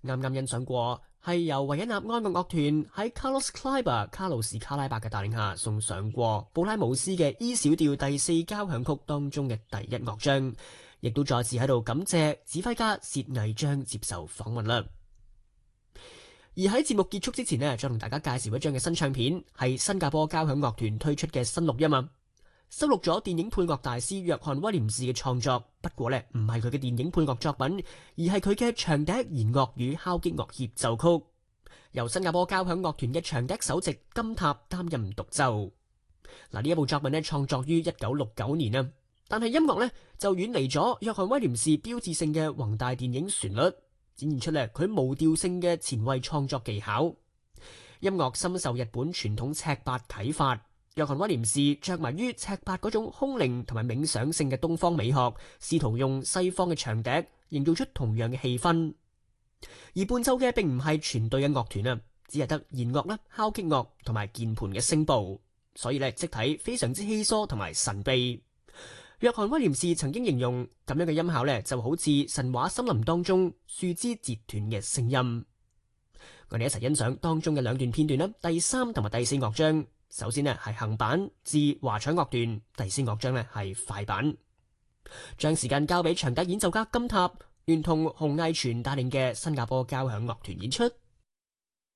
啱啱欣賞過係由維也納愛樂樂團喺 Carlos Kleiber 卡路士卡拉伯嘅帶領下送上過布拉姆斯嘅 E 小調第4交響曲當中嘅第一樂章，亦都再次喺度感謝指揮家薛毅章接受訪問啦。而喺節目結束之前呢，再同大家介紹一張嘅新唱片，係新加坡交響樂團推出嘅新錄音啊，收錄咗電影配樂大師約翰威廉士嘅創作，不過呢唔係佢嘅電影配樂作品，而係佢嘅長笛弦樂與敲擊樂協奏曲，由新加坡交響樂團嘅長笛首席金塔擔任獨奏。嗱，呢一部作品呢創作於1969年啊，但係音樂呢就遠離咗約翰威廉士標誌性嘅宏大電影旋律，展現出咧佢無調性嘅前衛創作技巧。音樂深受日本傳統尺八啟發，約翰威廉士着迷於尺八嗰種空靈同埋冥想性嘅東方美學，試圖用西方嘅長笛營造出同樣嘅氣氛。而伴奏嘅並唔係全隊嘅樂團啊，只係得弦樂啦、敲擊樂同埋鍵盤嘅聲部，所以咧即睇非常之稀疏同埋神秘。約翰威廉士曾經形容咁樣嘅音效呢，就好似神話森林當中樹枝折斷嘅聲音。我哋一齊欣賞當中嘅兩段片段啦，第3同埋第4樂章。首先呢係行板至華彩樂段，第4樂章呢係快板。將時間交俾長笛演奏家金塔，聯同洪毅全帶領嘅新加坡交響樂團演出。